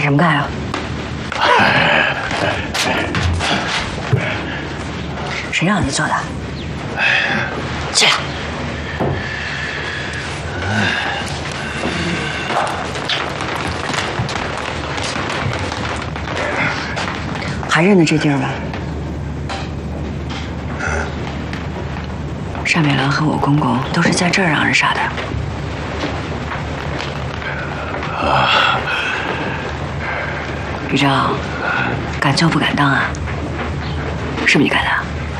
什么干啊？谁让你做的？起来！还认得这地儿吧？单美兰和我公公都是在这儿让人杀的。于正，敢做不敢当啊？是不是你干的？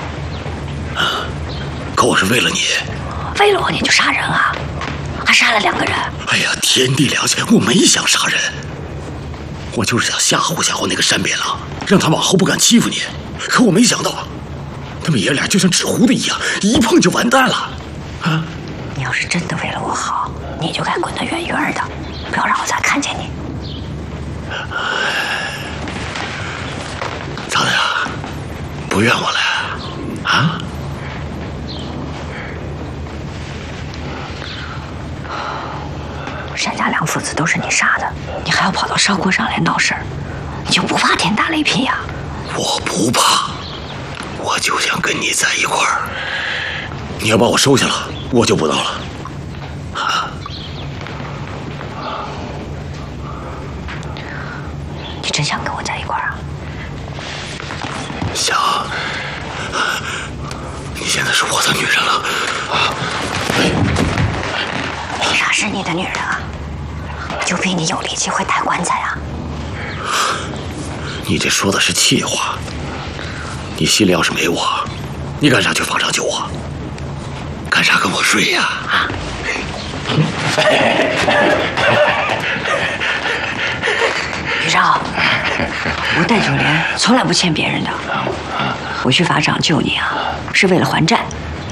可我是为了你。 为了我你就杀人啊？还杀了2个人？ 哎呀，天地良心，我没想杀人，我就是想吓唬吓唬那个单美郎，让他往后不敢欺负你。可我没想到，他们爷俩就像纸糊的一样，一碰就完蛋了。啊！ 你要是真的为了我好，你就该滚得远远的，不要让我再看见你。 咋的呀？不怨我了啊？ 单家良父子都是你杀的，你还要跑到烧锅上来闹事儿，你就不怕天打雷劈呀？ 我不怕，我就想跟你在一块儿。你要把我收下了，我就不闹了。啊！ 你真想跟我在一块儿啊？ 想。你现在是我的女人了。 为啥是你的女人啊？就比你有力气会抬棺材啊？ 你这说的是气话。你心里要是没我，你干啥去法场救我？干啥跟我睡呀？啊！ 于少，我戴九莲从来不欠别人的。我去法场救你啊，是为了还债。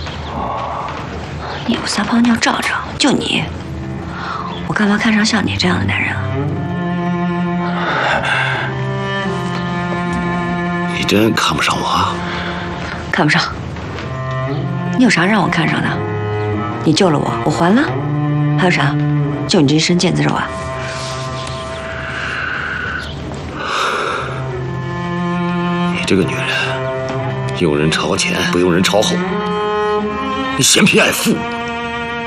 你有3泡尿罩着，就你，我干嘛看上像你这样的男人啊？ 你真看不上我啊？ 看不上。你有啥让我看上的？你救了我，我还了。还有啥？就你这一身腱子肉啊？ 你这个女人，用人朝前不用人朝后，你嫌贫爱富。